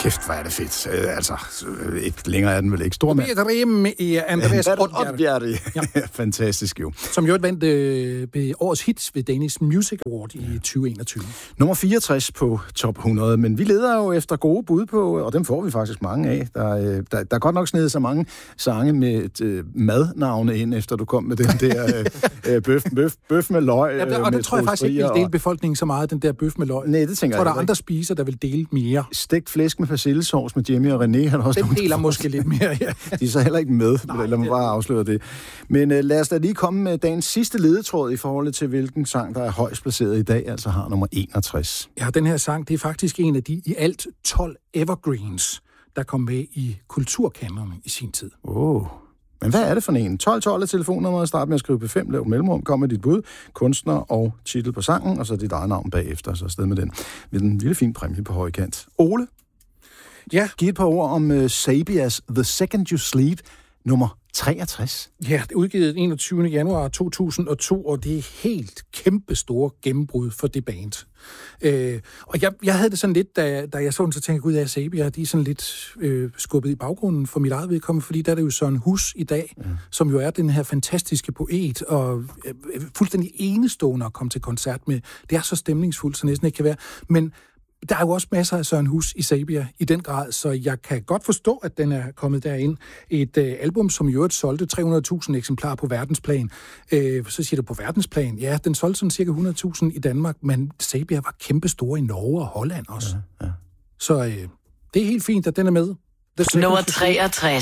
Kæft, hvor er det fedt. Altså, ikke længere er den vel ikke. Stor mand. Andreas Odbjerg. Ja. Fantastisk jo. Som jo vandt årets hits ved Danish Music Award i 2021. Nummer 64 på top 100, men vi leder jo efter gode bud på, og dem får vi faktisk mange af. Der er godt nok snedet så mange sange med madnavne ind, efter du kom med den der bøf med løg. Ja, og det tror jeg faktisk ikke vil dele befolkningen så meget, den der bøf med løg. Nej, det tænker jeg. Der er andre spiser, der vil dele mere. Stegt flæsk med persillesovs med Jimmy og René. Den deler måske lidt mere, ja. De er så heller ikke med, lad mig bare afsløre det. Men lad os da lige komme med dagens sidste ledetråd i forhold til, hvilken sang, der er højst placeret i dag, altså har nummer 61. Ja, den her sang, det er faktisk en af de i alt 12 evergreens, der kom med i kulturkanonen i sin tid. Men hvad er det for en? 1212 er telefonnummeret, start med at skrive P5, lav mellemrum, kom med dit bud, kunstner og titel på sangen, og så dit eget navn bagefter, så afsted med den. Med den lille fin præmie på højkant. Ole? Ja? Giv et par ord om Sabias The Second You Sleep, nummer 63. Ja, det er udgivet 21. januar 2002, og det er helt kæmpe store gennembrud for det band. Og jeg havde det sådan lidt, da jeg så den, så tænkte jeg, gud, at Sabia, de er sådan lidt skubbet i baggrunden for mit eget vedkommende, fordi der er det jo Søren Hus i dag, som jo er den her fantastiske poet, og fuldstændig enestående at komme til koncert med. Det er så stemningsfuldt, så næsten ikke kan være. Men der er jo også masser af Søren Hus i Sabia i den grad, så jeg kan godt forstå, at den er kommet derind. Et album, som i øvrigt solgte 300.000 eksemplarer på verdensplan. Så siger du på verdensplan, ja, den solgte sådan cirka 100.000 i Danmark, men Sabia var kæmpestore i Norge og Holland også. Ja. Så det er helt fint, at den er med. Nummer 63.